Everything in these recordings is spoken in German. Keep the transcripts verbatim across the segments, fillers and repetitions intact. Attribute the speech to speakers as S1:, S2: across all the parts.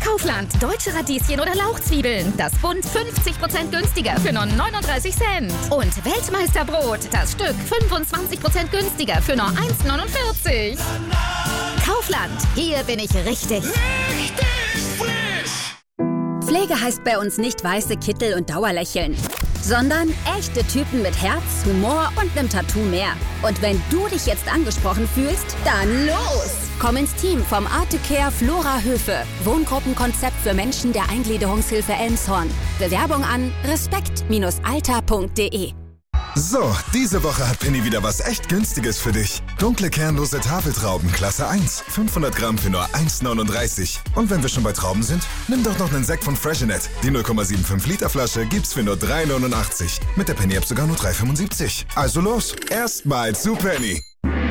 S1: Kaufland. Deutsche Radieschen oder Lauchzwiebeln. Das Bund fünfzig Prozent günstiger für nur neununddreißig Cent. Und Weltmeisterbrot. Das Stück fünfundzwanzig Prozent günstiger für nur eins neunundvierzig. Kaufland. Hier bin ich richtig.
S2: Richtig frisch.
S3: Pflege heißt bei uns nicht weiße Kittel und Dauerlächeln, sondern echte Typen mit Herz, Humor und einem Tattoo mehr. Und wenn du dich jetzt angesprochen fühlst, dann los! Komm ins Team vom Artecare Flora Höfe. Wohngruppenkonzept für Menschen der Eingliederungshilfe Elmshorn. Bewerbung an respekt Alter punkt de.
S4: So, diese Woche hat Penny wieder was echt Günstiges für dich. Dunkle kernlose Tafeltrauben Klasse eins. fünfhundert Gramm für nur eins neununddreißig. Und wenn wir schon bei Trauben sind, nimm doch noch einen Sekt von Freshenet. Die null Komma fünfundsiebzig Liter Flasche gibt's für nur drei neunundachtzig. Mit der Penny-App sogar nur drei fünfundsiebzig. Also los, erstmal zu Penny.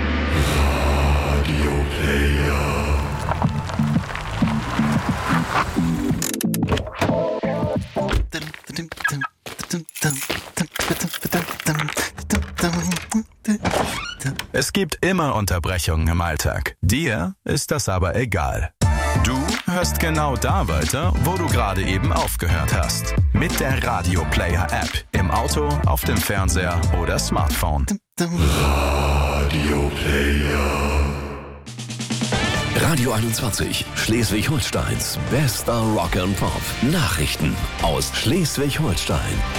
S2: Radio Player.
S5: Es gibt immer Unterbrechungen im Alltag. Dir ist das aber egal. Du hörst genau da weiter, wo du gerade eben aufgehört hast. Mit der Radio Player App. Im Auto, auf dem Fernseher oder Smartphone.
S2: Radio Player.
S6: Radio einundzwanzig, Schleswig-Holsteins bester Rock and Pop. Nachrichten aus Schleswig-Holstein.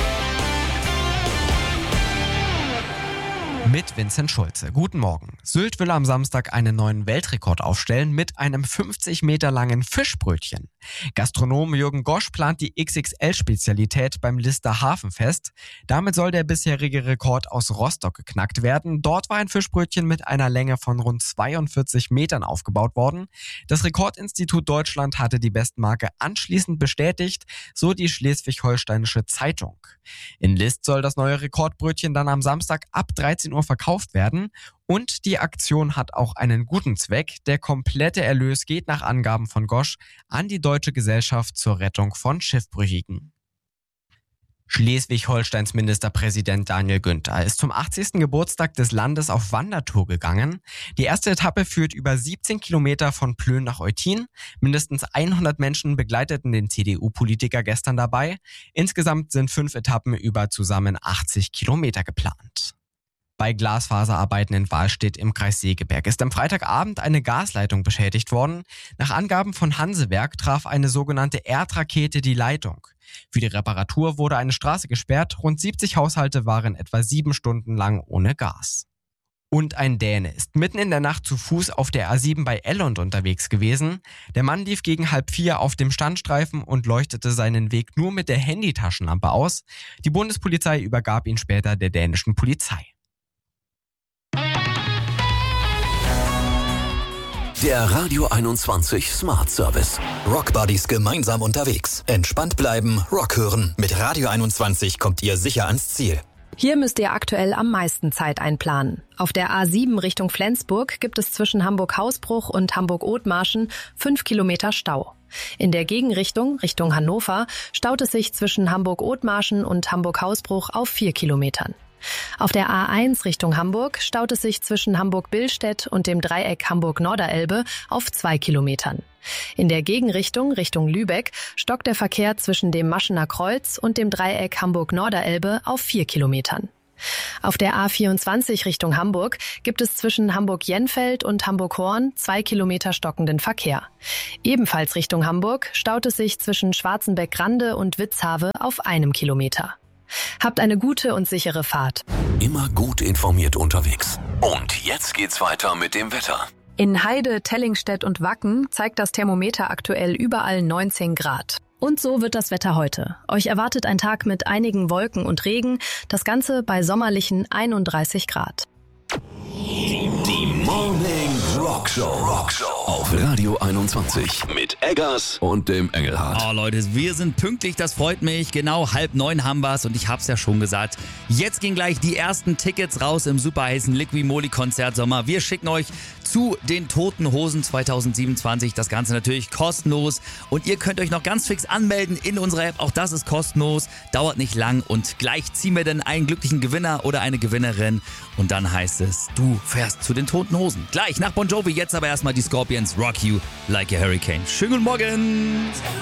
S7: Mit Vincent Schulze. Guten Morgen. Sylt will am Samstag einen neuen Weltrekord aufstellen mit einem fünfzig Meter langen Fischbrötchen. Gastronom Jürgen Gosch plant die X X L-Spezialität beim Lister Hafenfest. Damit soll der bisherige Rekord aus Rostock geknackt werden. Dort war ein Fischbrötchen mit einer Länge von rund zweiundvierzig Metern aufgebaut worden. Das Rekordinstitut Deutschland hatte die Bestmarke anschließend bestätigt, so die Schleswig-Holsteinische Zeitung. In List soll das neue Rekordbrötchen dann am Samstag ab dreizehn Uhr verkauft werden. Und die Aktion hat auch einen guten Zweck. Der komplette Erlös geht nach Angaben von Gosch an die Deutsche Gesellschaft zur Rettung von Schiffbrüchigen. Schleswig-Holsteins Ministerpräsident Daniel Günther ist zum achtzigsten Geburtstag des Landes auf Wandertour gegangen. Die erste Etappe führt über siebzehn Kilometer von Plön nach Eutin. Mindestens hundert Menschen begleiteten den C D U-Politiker gestern dabei. Insgesamt sind fünf Etappen über zusammen achtzig Kilometer geplant. Bei Glasfaserarbeiten in Wahlstedt im Kreis Segeberg ist am Freitagabend eine Gasleitung beschädigt worden. Nach Angaben von Hansewerk traf eine sogenannte Erdrakete die Leitung. Für die Reparatur wurde eine Straße gesperrt. Rund siebzig Haushalte waren etwa sieben Stunden lang ohne Gas. Und ein Däne ist mitten in der Nacht zu Fuß auf der A sieben bei Ellund unterwegs gewesen. Der Mann lief gegen halb vier auf dem Standstreifen und leuchtete seinen Weg nur mit der Handytaschenlampe aus. Die Bundespolizei übergab ihn später der dänischen Polizei.
S6: Der Radio einundzwanzig Smart Service.
S8: Rock Buddies gemeinsam unterwegs. Entspannt bleiben, Rock hören. Mit Radio einundzwanzig kommt ihr sicher ans Ziel.
S9: Hier müsst ihr aktuell am meisten Zeit einplanen. Auf der A sieben Richtung Flensburg gibt es zwischen Hamburg-Hausbruch und Hamburg-Othmarschen fünf Kilometer Stau. In der Gegenrichtung, Richtung Hannover, staut es sich zwischen Hamburg-Othmarschen und Hamburg-Hausbruch auf vier Kilometern. Auf der A eins Richtung Hamburg staut es sich zwischen Hamburg-Billstedt und dem Dreieck Hamburg-Norderelbe auf zwei Kilometern. In der Gegenrichtung Richtung Lübeck stockt der Verkehr zwischen dem Maschener Kreuz und dem Dreieck Hamburg-Norderelbe auf vier Kilometern. Auf der A vierundzwanzig Richtung Hamburg gibt es zwischen Hamburg-Jenfeld und Hamburg-Horn zwei Kilometer stockenden Verkehr. Ebenfalls Richtung Hamburg staut es sich zwischen Schwarzenbeck-Grande und Witzhave auf einem Kilometer. Habt eine gute und sichere Fahrt.
S6: Immer gut informiert unterwegs. Und jetzt geht's weiter mit dem Wetter.
S9: In Heide, Tellingstedt und Wacken zeigt das Thermometer aktuell überall neunzehn Grad. Und so wird das Wetter heute. Euch erwartet ein Tag mit einigen Wolken und Regen, das Ganze bei sommerlichen einunddreißig Grad.
S6: Die Morning Rock Show. Rock Show auf Radio einundzwanzig mit Eggers und dem Engelhardt.
S10: Oh Leute, wir sind pünktlich, das freut mich. Genau halb neun haben wir's und ich hab's ja schon gesagt. Jetzt gehen gleich die ersten Tickets raus im super heißen Liqui-Moly-Konzert Sommer. Wir schicken euch zu den Toten Hosen zwanzig siebenundzwanzig. Das Ganze natürlich kostenlos und ihr könnt euch noch ganz fix anmelden in unserer App. Auch das ist kostenlos, dauert nicht lang und gleich ziehen wir dann einen glücklichen Gewinner oder eine Gewinnerin und dann heißt es, du du fährst zu den Toten Hosen. Gleich nach Bon Jovi, jetzt aber erstmal die Scorpions, Rock You Like a Hurricane. Schönen guten Morgen!